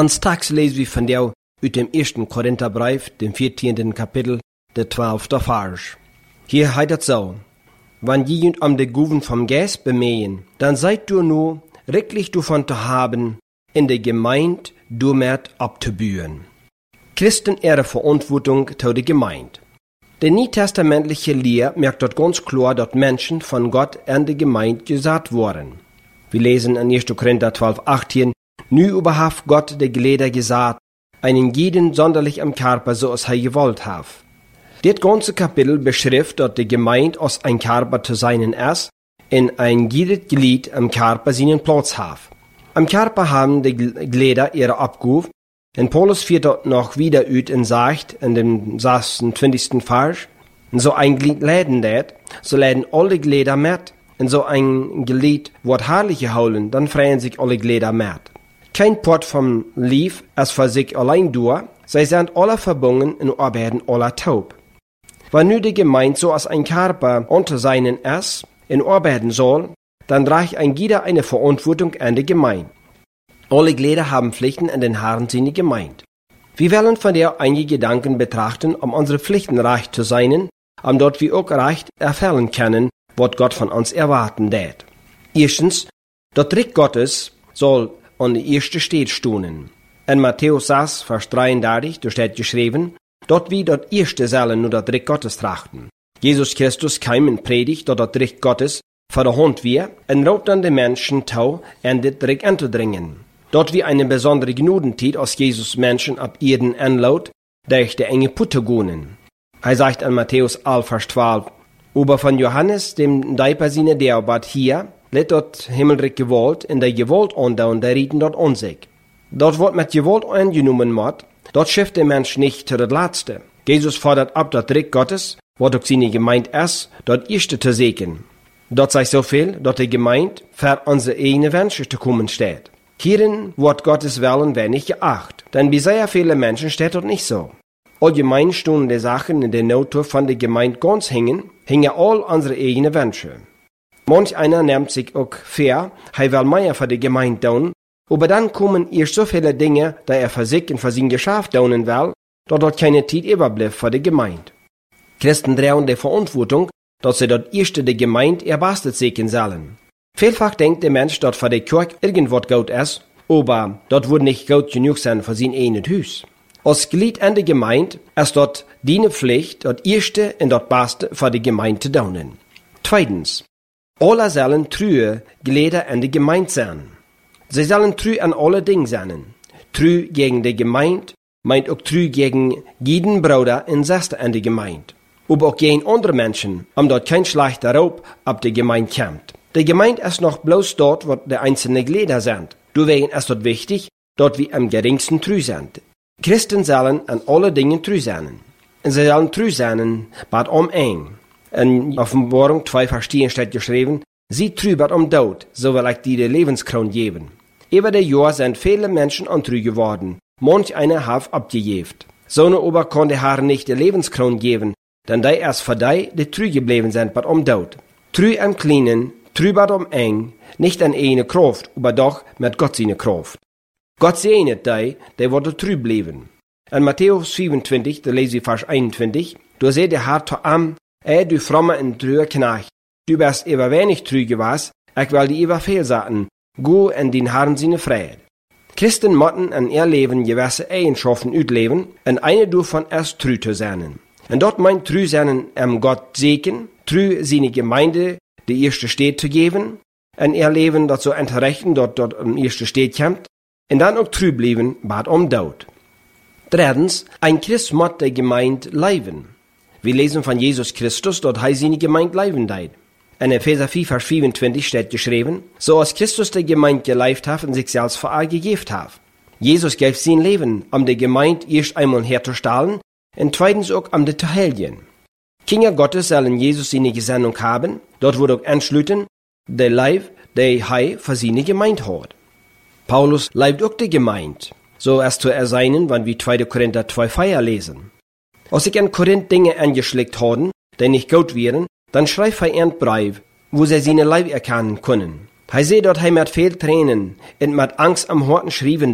Straks lesen wir von dir uit dem 1. Korintherbrief, dem 14. Kapitel, der 12. Vers. Hier heißt es so: Wenn jemand am de Guven vom Geist bemähen, dann seid du nur wirklich davon zu haben, in der Gemeinde du mit abzubühen. Christen ihre Verantwortung zu der Gemeinde. Die neutestamentliche Lehre merkt dort ganz klar, dass Menschen von Gott in der Gemeinde gesagt wurden. Wir lesen in 1. Korinther 12, 18, Nu überhaft Gott de Glieder gesagt, einen jeden sonderlich am Körper, so als er gewollt hat. Das ganze Kapitel beschreibt, dass die Gemeinde aus ein Körper zu sein ist, in ein jedes Glied am Körper seinen Platz hat. Am Körper haben die Glieder ihre Abgabe, und Paulus führt dort noch wieder ut und sagt, in dem 26. Vers, so ein Glied leiden det, so leiden alle Glieder mit, und so ein Glied wird herrlich geholen, dann freuen sich alle Glieder mit. Kein Part vom Lief ist für sich allein durch, sie sind alle verbunden und arbeiten alle taub. Wenn nu die Gemeinde so als ein Körper unter seinen ist und arbeiten soll, dann trägt ein jeder eine Verantwortung an die Gemeinde. Alle Glieder haben Pflichten an den Herrn seiner Gemeinde. Wir wollen von der einige Gedanken betrachten, um unsere Pflichten recht zu sein, dort wir auch recht erfüllen können, was Gott von uns erwarten wird. Erstens, das Reich Gottes soll an der ersten Stelle stehen. In Matthäus 6, Vers 33, da steht geschrieben, dort wie dort erste sollen nur das Reich Gottes trachten. Jesus Christus kam und predigt, dort das Reich Gottes vor der Hand wir, und raubt dann den Menschen tau, in das Reich einzudringen. Dort wie eine besondere Gnudentiet aus Jesus Menschen ab Erden anlaut, durch die enge Putagonen. Er sagt in Matthäus 11, Vers 12, aber von Johannes, dem Deipersine der bat hier, let dort Himmelreich Gewalt, in der Gewalt andauern, der rieten dort an sich. Dort wird mit Gewalt angenommen wird, dort schifft der Mensch nicht zu der Letzte. Jesus fordert ab, das Reich Gottes, was auch seine Gemeinde ist, dort erste zu segnen. Dort sei so viel, dass die Gemeinde für unsere eigene Wünsche zu kommen steht. Hierin wird Gottes Willen wenig geachtet, denn bei sehr vielen Menschen steht dort nicht so. Allgemein stehen die Sachen in der Natur von der Gemeinde ganz hängen all unsere eigenen Wünsche. Manch einer nimmt sich auch fair, er will mehr für die Gemeinde tun, aber dann kommen erst so viele Dinge, da er für sich und für sein Geschäft tun will, dass dort keine Zeit überbleibt für die Gemeinde. Christen tragen die Verantwortung, dass sie dort erst die Gemeinde erbastet sehen sollen. Vielfach denkt der Mensch, dass für die Kirche irgendwas gut ist, aber dort wird nicht gut genug sein für sein eigenes Haus. Als Glied an der Gemeinde ist dort die Pflicht, das Erste und das Beste für die Gemeinde zu tun. Zweitens, alle sollen treue Glieder an der Gemeinde sein. Sie sollen treu an alle Dinge sein. Treu gegen die Gemeinde meint auch treu gegen jeden Bruder und Schwester an der Gemeinde. Aber auch gegen andere Menschen, dort kein schlechter Raub ab der Gemeinde kommt. Die Gemeinde ist noch bloß dort, wo die einzelnen Glieder sind. Deswegen ist dort wichtig, dort wir am geringsten treu sind. Christen sollen an alle Dinge treu sein. Und sie sollen treu sein, bad eng. In Offenbarung 2, Vers 10 steht geschrieben, sie treu bad Tod, so will ich dir die Lebenskron geben. Über die Jahre sind viele Menschen untreu geworden. Manch einer hat abgejeft. So ne aber kann der Herr nicht die Lebenskron geben, denn die erst für die treu geblieben sind bad Tod. Treu am Kleinen, treu bad eng, nicht an eine Kraft, aber doch mit Gott seine Kraft. Gott segnet die werden treu bleiben. In Matthäus 25, da lese ich Vers 21, da seht der Herr zu am, du fromme und treuer Knecht, du bist über wenig treu gewesen, ich will dir über viel sagen, go in den Herrn seine Friede. Christen motten in ihr Leben gewisse Eigenschaften utleben, und eine davon ist treu zu sein. Und dort meint treu sein Gott segnen, treu seine Gemeinde die erste Stelle zu geben, in ihr Leben dort so unterrichten, dort am erste Stelle kommt, und dann auch treu bleiben, bad Tod. Drittens, ein Christ muss die Gemeinde leiben. Wir lesen von Jesus Christus, dort heißt seine Gemeinde leiben deit. In Epheser 4, Vers 24 steht geschrieben, so als Christus die Gemeinde geleibt hat und sich selbst für all gegeben hat. Jesus gab sein Leben, die Gemeinde erst einmal herzustellen, und zweitens auch die zu heilen. Kinder Gottes sollen Jesus seine Gesendung haben, dort wird auch anschließen, der Leib, der er für seine Gemeinde hat. Paulus leibt auch die Gemeinde, so es zu erscheinen, wenn wir 2. Korinther 2, Feier lesen. Als ich in Korinth Dinge angeschlägt haben, die nicht gut wären, dann schreibt er einen Brief, wo sie seine Leib erkennen können. Er sieht dort mit viel Tränen und mit Angst am Horten schrieben deit.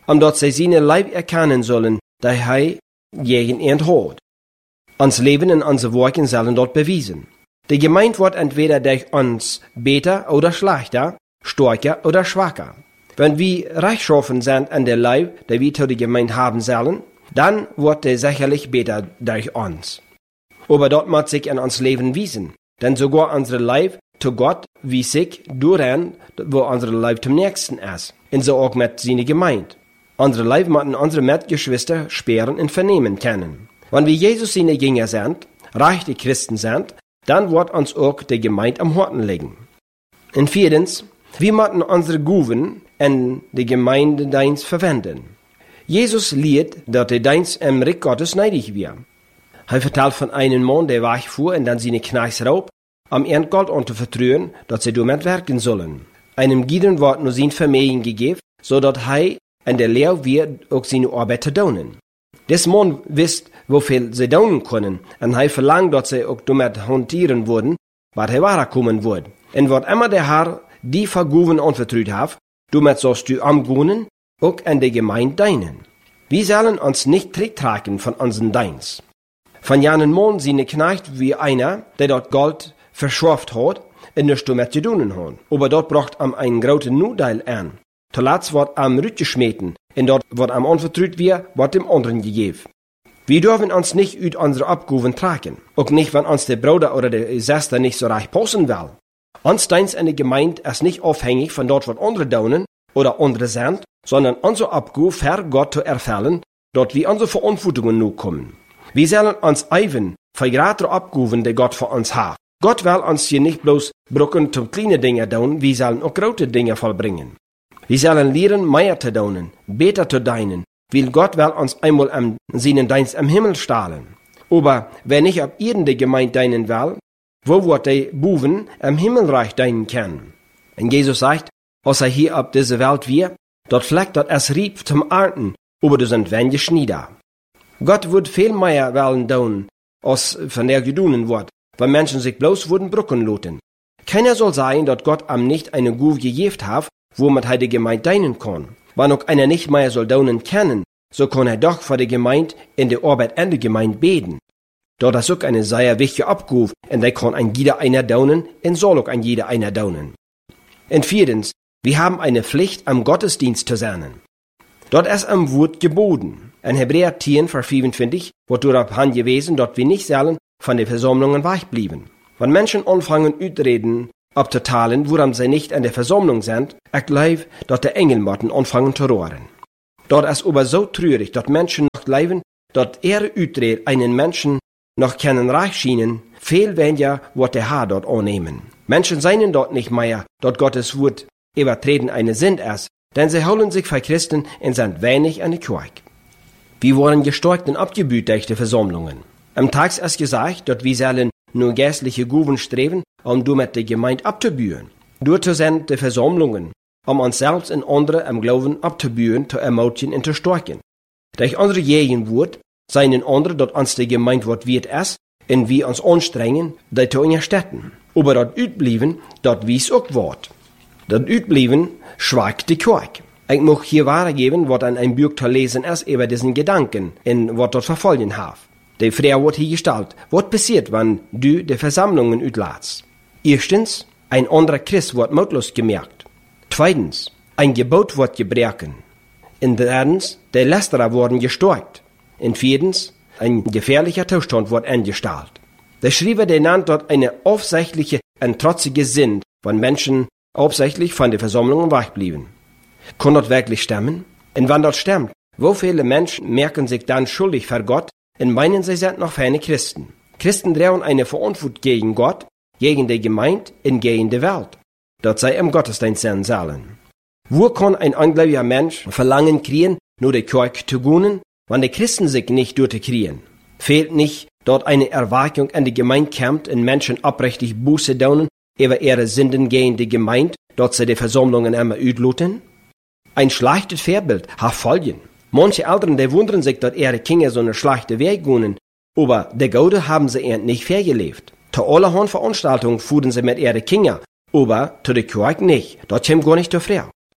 omdat zij zijn Leib erkennen sollen, dat hij gegen ihn hat. Ons Leben und unsere Werken sollen dort bewiesen. Die Gemeinde wird entweder durch uns besser oder schlechter, stärker oder schwacher. Wenn wir rechtschaffen sind an der Leib, der wir zu der Gemeinde haben sollen, dann wird der sicherlich besser durch uns. Aber dort muss sich in uns Leben wiesen, denn sogar unsere Leib zu Gott wie sich daran, wo unsere Leib zum nächsten ist, und so auch mit seiner Gemeinde. Unsere Leib müssen unsere Mitgeschwister spüren und vernehmen können. Wenn wir Jesus seine Jünger sind, rechte Christen sind, dann wird uns auch die Gemeinde am Herzen liegen. Und viertens, wir müssen unsere Guven in die Gemeindedienst verwenden. Jesus lehrt, dass der Dienst im Reich Gottes neidig wird. Er vertellt von einem Mann, der wegfuhr und dann seine Knechts raub, um ihren Gold anzuvertrauen, dass sie damit werken sollen. Einem Gieden wird nur sein Vermögen gegeben, so dass er in der Lehre wird auch seine Arbeit zu tun. Des Mann wisst, wofür sie tun können, und er verlangt, dass sie auch damit hantieren würden, was er weiterkommen wird. Und wird immer der Herr die Verguven anvertraut hat, damit sollst du amgunen, auch in der Gemeinde dienen. Wir sollen uns nicht zurücktragen von unseren Dienst. Von jenen Mann seine Knecht wie einer, der dort Gold verschafft hat, und nichts damit zu tun hat. Aber dort braucht am einen großen Nudeil an. Zuletzt wird am Rütgeschmeten, und dort wird am anvertraut wird dem anderen gegeben. Wir dürfen uns nicht uit unsere Abgaben tragen. Auch nicht, wenn uns der Bruder oder die Schwester nicht so reich passen will. Uns Dienst in der Gemeinde ist nicht abhängig von dort, was andere tun oder andere sind, sondern unsere Abgabe für Gott zu erfüllen, dort wie unsere Verantwortungen nu kommen. Wir sollen uns eiven für größere Abgaben, die Gott für uns hat. Gott will uns hier nicht bloß Brücken zum kleine Dinge tun, wir sollen auch große Dinge vollbringen. Wir sollen lernen, mehr zu tun, besser zu dienen, weil Gott will uns einmal am seinen Dienst im Himmel stahlen. Aber wer nicht ab irgendeine Gemeinde dienen will, wo wird der Buben im Himmelreich dienen können? Und Jesus sagt, als er hier ab dieser Welt wir, dort fleckt dort es Rieb zum Ernten, aber du sind wenig Schnieder. Gott wird viel mehr wollen tun, als von der gedunen wird, weil Menschen sich bloß würden Brücken loten. Keiner soll sagen, dass Gott am nicht eine Guve gegeben hat, womit er die Gemeinde dienen kann. Wenn auch einer nicht mehr soll dienen können, so kann er doch für die Gemeinde in der Arbeit in der Gemeinde beten. Dort ist auch eine sehr wichtige Abgabe, und da kann ein jeder einer dienen, und soll auch ein jeder einer dienen. Und viertens, wir haben eine Pflicht, am Gottesdienst zu sein. Dort ist am Wort geboten. In Hebräer 10, Vers 25 wird darauf hingewiesen, dass wir nicht sollen von den Versammlungen weichblieben. Wenn Menschen anfangen, Utreden abzuteilen, woran sie nicht in der Versammlung sind, ich glaube, dass die Engelmotten anfangen zu rohren. Dort ist aber so traurig, dass Menschen noch leben, dass ihre Utrede einen Menschen noch kennen reich schienen, viel weniger wird der Herr dort annehmen. Menschen seien dort nicht mehr, dass Gottes Wort übertreten eine Sünd ist, denn sie holen sich für Christen und sind wenig an der Kirche. Wir wurden gestärkt und abgebüht durch die Versammlungen. Am Tag ist gesagt, dass wir sollen nur geistliche Guven streben, um damit die Gemeinde abzubühen. Dort sind die Versammlungen, um uns selbst und andere am Glauben abzubühen, zu ermutigen und zu stärken. Durch unsere Gegenwart seien andere, dass uns die Gemeinde wird ist, und wir uns anstrengen, die zu unterstützen. Aber dort utblieben, dort wie es auch wird. Dort utblieben, schweigt die Kirche. Ich möchte hier weitergeben, was an einem Buch zu lesen ist, über diesen Gedanken, und was dort verfolgen hat. Die Frage wird hier gestellt, was passiert, wenn du die Versammlungen utlässt? Erstens, ein anderer Christ wird mutlos gemerkt. Zweitens, ein Gebot wird gebrochen. Und drittens, die Lästerer wurden gestärkt. Und viertens, ein gefährlicher Zustand wird eingestellt. Der Schreiber, der nennt dort eine aufsichtliche und trotzige Sinn, wenn Menschen aufsichtlich von den Versammlungen wegblieben. Kann das wirklich stimmen? Und wenn das stimmt, wo viele Menschen merken sich dann schuldig vor Gott und meinen, sie sind noch keine Christen. Christen tragen eine Verantwortung gegen Gott, gegen die Gemeinde und gegen die Welt. Dort sei im Gottesdienst sein sollen. Wo kann ein ungläubiger Mensch Verlangen kriegen, nur die Kirche zu gehen, wenn die Christen sich nicht durchkriegen? Fehlt nicht dort eine Erwartung an die Gemeinde kommt und Menschen abrichtig Buße tun über ihre Sünden gegen die Gemeinde, dort sie die Versammlungen immer ütluten? Ein schlechtes Vorbild hat Folgen. Manche Eltern, die wundern sich, dass ihre Kinder so eine schlechte Weg gehen, aber der Gute haben sie ihnen nicht vergelebt. Zu allerhand Veranstaltungen fuhren sie mit ihren Kindern, aber zu der Kirche nicht. Dort kommt gar nicht zu früh.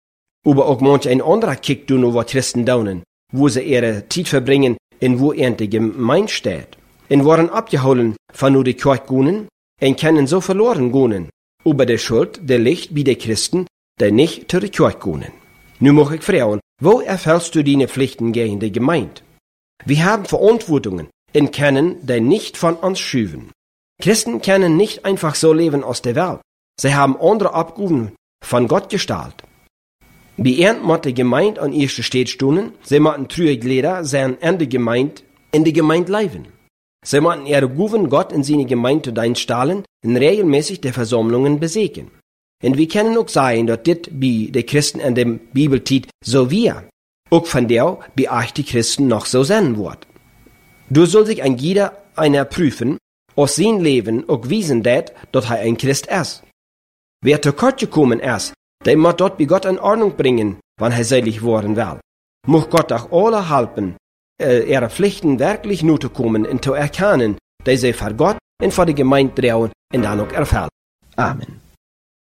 Aber auch manch ein anderer kijkt du nur, was Christen daunen, wo sie ihre Zeit verbringen, in wo er in der Gemeinde steht. En waren abgeholen von nur die Kirchgunen, en können so verloren gehen. Aber der Schuld, der liegt bei den Christen, der nicht zu der Kirchgunen. Nu mag ich fragen, wo erfüllst du deine Pflichten gegen die Gemeinde? Wir haben Verantwortungen und können die nicht von uns schüben. Christen können nicht einfach so leben aus der Welt. Sie haben andere Abgaben von Gott gestaltet. Bei ihnen muss die Gemeinde an erster Stelle stehen, sie müssen treue Glieder sein in die Gemeinde leben. Sie müssen ihre Gaben Gott in seine Gemeinde einstellen und regelmäßig die Versammlungen besegen. Und wir können auch sagen, dass das bei den Christen in der Bibelzeit so war. Auch von der bei euch die Christen noch so sein wird. Du soll sich ein jeder einer prüfen, aus sein Leben auch wiesen dass er ein Christ ist. Wer zu kurz gekommen ist, der muss dort bei Gott in Ordnung bringen, wann er selig worden will. Muss Gott auch alle helfen, ihre Pflichten wirklich nur zu kommen und zu erkennen, dass sie für Gott und für die Gemeinde trauen und dann auch erfüllen. Amen.